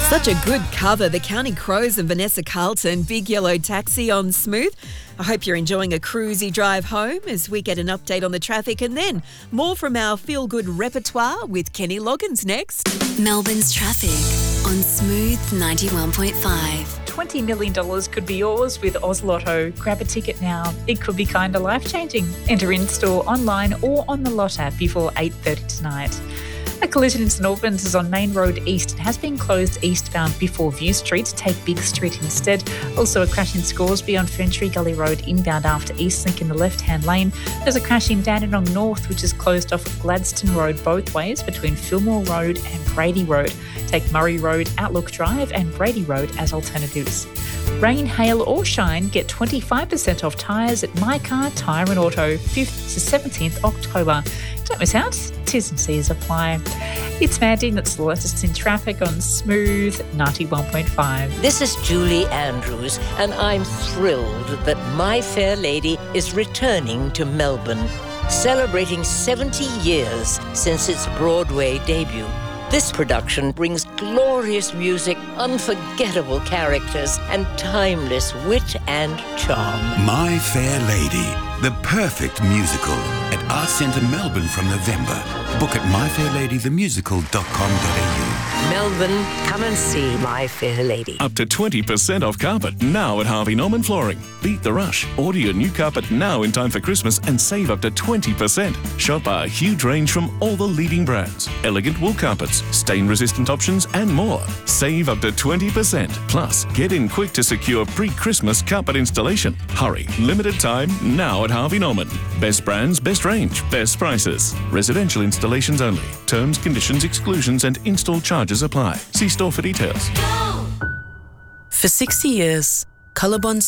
Such a good cover, the Counting Crows and Vanessa Carlton, Big Yellow Taxi on Smooth. I hope you're enjoying a cruisy drive home as we get an update on the traffic, and then more from our feel-good repertoire with Kenny Loggins next. Melbourne's traffic on Smooth 91.5. $20 million could be yours with Oz Lotto. Grab a ticket now. It could be kind of life-changing. Enter in-store, online or on the Lot app before 8:30 tonight. A collision in St Albans is on Main Road East. It has been closed eastbound before View Street. Take Big Street instead. Also a crash in Scoresby on Ferntree Gully Road inbound after Eastlink in the left-hand lane. There's a crash in Dandenong North, which is closed off at Gladstone Road both ways between Fillmore Road and Brady Road. Take Murray Road, Outlook Drive and Brady Road as alternatives. Rain, hail or shine, get 25% off tyres at My Car Tyre and Auto, 5th to 17th October. Don't miss out. T's and C's apply. It's Mandy, that's the latest in traffic on Smooth 91.5. This is Julie Andrews, and I'm thrilled that My Fair Lady is returning to Melbourne, celebrating 70 years since its Broadway debut. This production brings glorious music, unforgettable characters, and timeless wit and charm. My Fair Lady, the perfect musical at Arts Centre Melbourne from November. Book at myfairladythemusical.com.au. Melbourne, come and see My Fair Lady. Up to 20% off carpet now at Harvey Norman Flooring. Beat the rush. Order your new carpet now in time for Christmas and save up to 20%. Shop our huge range from all the leading brands. Elegant wool carpets, stain-resistant options and more. Save up to 20%. Plus, get in quick to secure pre-Christmas carpet installation. Hurry. Limited time now at Harvey Norman. Best brands, best range, best prices. Residential installations only. Terms, conditions, exclusions and install charges apply. See store for details. For 60 years, Colorbond